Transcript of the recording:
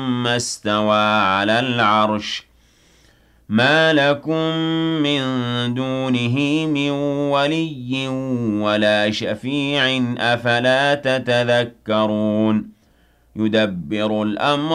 ثم استوى على العرش ما لكم من دونه من ولي ولا شفيع أفلا تتذكرون يدبر الأمر